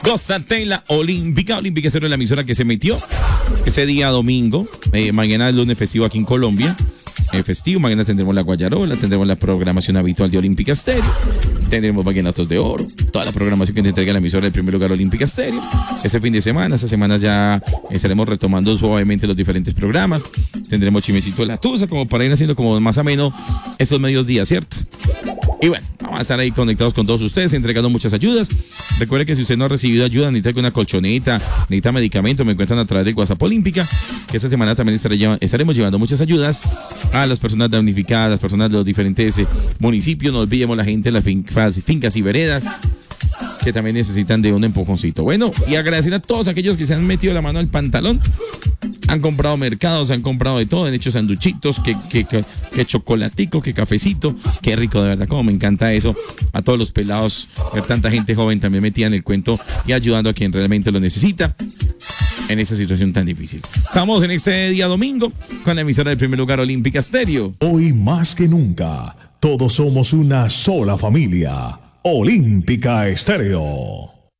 Gózate la Olímpica. Olímpica es la emisora que se metió ese día domingo. Mañana es lunes festivo aquí en Colombia. Festivo, mañana tendremos la Guayarola, tendremos la programación habitual de Olímpica Estéreo, tendremos Vallenatos de Oro, toda la programación que te entrega la emisora del primer lugar Olímpica Estéreo. Ese fin de semana, esta semana ya estaremos retomando suavemente los diferentes programas. Tendremos Chimecito de la Tusa, como para ir haciendo como más ameno estos medios días, ¿cierto? Y bueno, vamos a estar ahí conectados con todos ustedes, entregando muchas ayudas. Recuerde que si usted no ha recibido ayuda, necesita una colchoneta, necesita medicamento, me encuentran a través de WhatsApp Olímpica, que esta semana también estaremos llevando muchas ayudas a las personas damnificadas, las personas de los diferentes municipios. No olvidemos la gente de las fincas y veredas, que también necesitan de un empujoncito. Bueno, y agradecer a todos aquellos que se han metido la mano al pantalón, han comprado mercados, han comprado de todo, han hecho sanduchitos, que chocolatico, que cafecito. Qué rico, de verdad, como me encanta eso. A todos los pelados, ver tanta gente joven también metida en el cuento y ayudando a quien realmente lo necesita en esa situación tan difícil. Estamos en este día domingo con la emisora del primer lugar Olímpica Estéreo. Hoy más que nunca, todos somos una sola familia. Olímpica Estéreo.